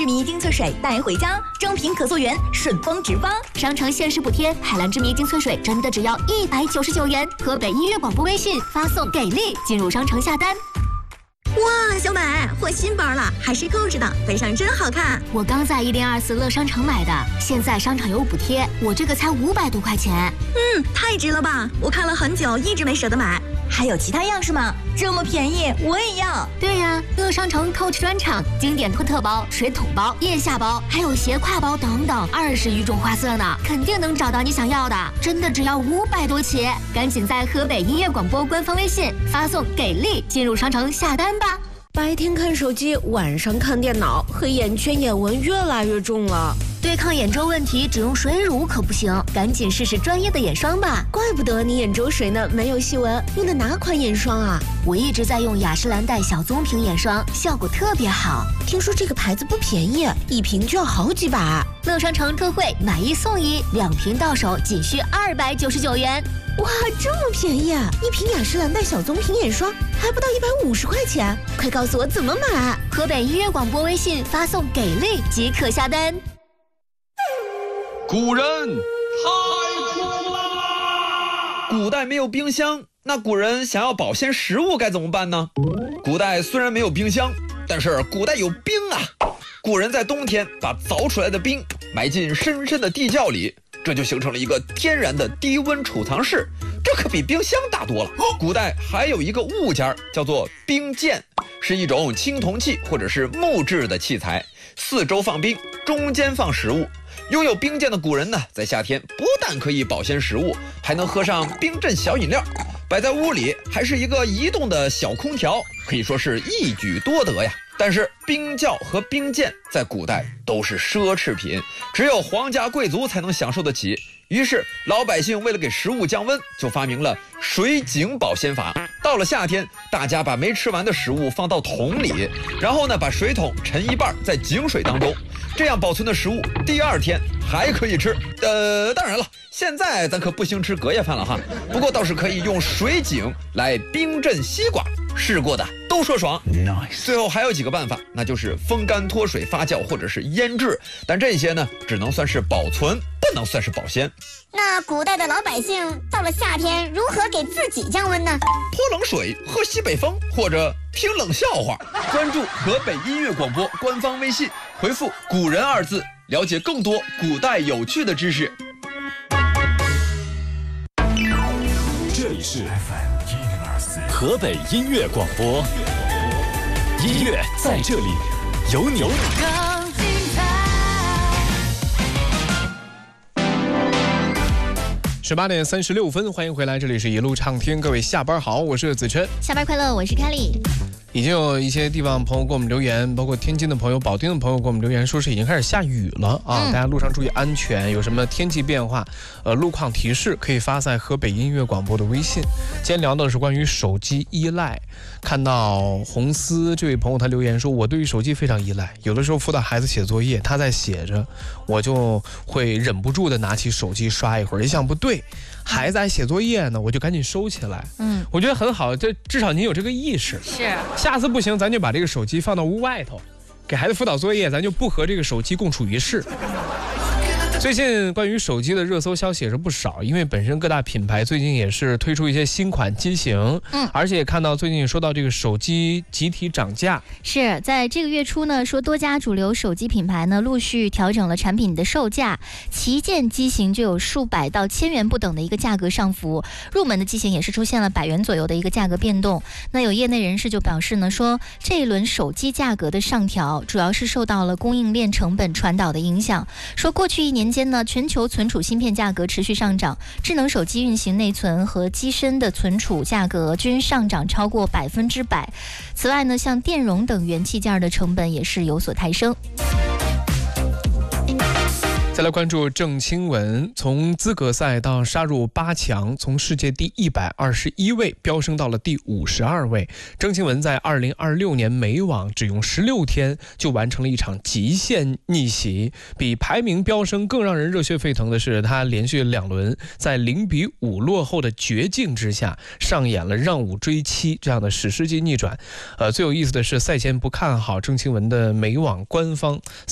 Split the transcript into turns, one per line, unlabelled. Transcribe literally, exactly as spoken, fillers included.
之谜精粹水带回家，正品可溯源，顺丰直发。商城限时补贴，海蓝之谜精粹水真的只要一百九十九元。河北音乐广播微信发送给力，进入商城下单。
哇，小美，换新包了，还是购置的，背上真好看。
我刚在一零二四乐商城买的，现在商场有补贴，我这个才五百多块钱。
嗯，太值了吧！我看了很久，一直没舍得买。
还有其他样式吗？这么便宜，我也要。对呀，乐商城 Coach 专场，经典托特包、水桶包、腋下包，还有斜挎包等等，二十余种花色呢，肯定能找到你想要的。真的只要五百多起，赶紧在河北音乐广播官方微信发送给力，进入商城下单吧。
白天看手机，晚上看电脑，黑眼圈、眼纹越来越重了。
对抗眼周问题，只用水乳可不行，赶紧试试专业的眼霜吧。
怪不得你眼周水呢没有细纹，用的哪款眼霜啊？
我一直在用雅诗兰黛小棕瓶眼霜，效果特别好。
听说这个牌子不便宜，一瓶就要好几百。
乐商城特惠，买一送一，两瓶到手仅需二百九十九元。
哇，这么便宜啊！一瓶雅诗兰黛小棕瓶眼霜还不到一百五十块钱，快告诉我怎么买！
河北音乐广播微信发送给力即可下单。
古人太苦啦！古代没有冰箱，那古人想要保鲜食物该怎么办呢？古代虽然没有冰箱，但是古代有冰啊！古人在冬天把凿出来的冰埋进深深的地窖里，这就形成了一个天然的低温储藏室，这可比冰箱大多了。古代还有一个物件叫做冰鉴，是一种青铜器或者是木质的器材，四周放冰，中间放食物。拥有冰鉴的古人呢，在夏天不但可以保鲜食物，还能喝上冰镇小饮料，摆在屋里还是一个移动的小空调，可以说是一举多得呀。但是冰窖和冰鉴在古代都是奢侈品，只有皇家贵族才能享受得起。于是老百姓为了给食物降温，就发明了水井保鲜法。到了夏天，大家把没吃完的食物放到桶里，然后呢把水桶沉一半在井水当中，这样保存的食物第二天还可以吃。呃，当然了，现在咱可不兴吃隔夜饭了哈，不过倒是可以用水井来冰镇西瓜，试过的都说爽。Nice。最后还有几个办法，那就是风干、脱水、发酵或者是腌制，但这些呢只能算是保存，不能算是保鲜。
那古代的老百姓到了夏天如何给自己降温呢？
泼冷水、喝西北风，或者听冷笑话。关注河北音乐广播官方微信，回复“古人”二字，了解更多古代有趣的知识。
这里是河北音乐广播，音乐在这里，有你。
十八点三十六分，欢迎回来，这里是一路畅听，各位下班好，我是子琛。
下班快乐，我是凯莉。
已经有一些地方朋友给我们留言，包括天津的朋友、保定的朋友给我们留言，说是已经开始下雨了啊！嗯、大家路上注意安全，有什么天气变化，呃，路况提示可以发在河北音乐广播的微信。今天聊的是关于手机依赖，看到红丝这位朋友他留言说，我对于手机非常依赖，有的时候辅导孩子写作业，他在写着，我就会忍不住的拿起手机刷一会儿，一想不对，孩子还写作业呢，我就赶紧收起来。嗯，我觉得很好，这至少你有这个意识。
是。
下次不行，咱就把这个手机放到屋外头，给孩子辅导作业，咱就不和这个手机共处一室。最近关于手机的热搜消息也是不少，因为本身各大品牌最近也是推出一些新款机型，嗯，而且也看到最近说到这个手机集体涨价。
是在这个月初呢，说多家主流手机品牌呢陆续调整了产品的售价，旗舰机型就有数百到千元不等的一个价格上浮，入门的机型也是出现了百元左右的一个价格变动。那有业内人士就表示呢，说这一轮手机价格的上调，主要是受到了供应链成本传导的影响。说过去一年间呢，全球存储芯片价格持续上涨，智能手机运行内存和机身的存储价格均上涨超过百分之百。此外呢，像电容等元器件的成本也是有所抬升。
再来关注郑钦文，从资格赛到杀入八强，从世界第一百二十一位飙升到了第五十二位。郑钦文在二零二六年美网只用十六天就完成了一场极限逆袭，比排名飙升更让人热血沸腾的是，他连续两轮在零比五落后的绝境之下，上演了让五追七这样的史诗级逆转。呃，最有意思的是，赛前不看好郑钦文的美网官方